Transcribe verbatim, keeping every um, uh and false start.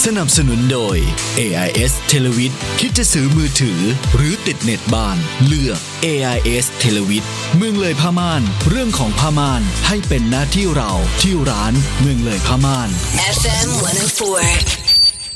สนับสนุนโดย เอ ไอ เอส Televid คิดจะซื้อมือถือหรือติดเน็ตบ้านเลือก เอ ไอ เอส Televid เมืองเลยผ้าม่านเรื่องของผ้าม่านให้เป็นหน้าที่เราที่ร้านเมืองเลยผ้าม่านเอฟ เอ็ม หนึ่งศูนย์สี่